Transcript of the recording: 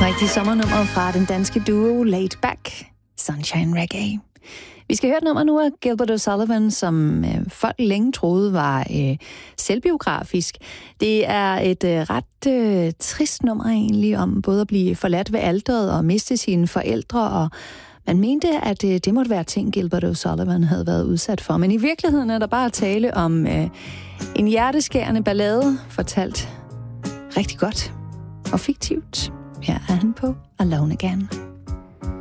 Rigtig sommernummer fra den danske duo Laid Back, Sunshine Reggae. Vi skal høre et nummer nu af Gilbert O'Sullivan, som folk længe troede var selvbiografisk. Det er et ret trist nummer egentlig, om både at blive forladt ved alteret og miste sine forældre, og man mente, at det måtte være ting, Gilbert O'Sullivan havde været udsat for. Men i virkeligheden er der bare tale om en hjerteskærende ballade, fortalt rigtig godt og fiktivt. Her er han på Alone Again.